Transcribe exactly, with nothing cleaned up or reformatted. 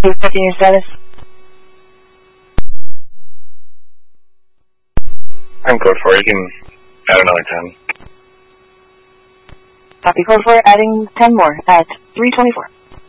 Please checking your status. I'm code four, you can add another ten. Copy code four, adding ten more at three twenty-four.